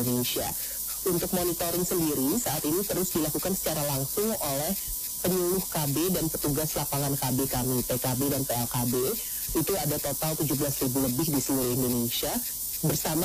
Indonesia. Untuk monitoring sendiri saat ini terus dilakukan secara langsung oleh penyuluh KB dan petugas lapangan KB kami, PKB dan PLKB. Itu ada total 17.000 lebih di seluruh Indonesia bersama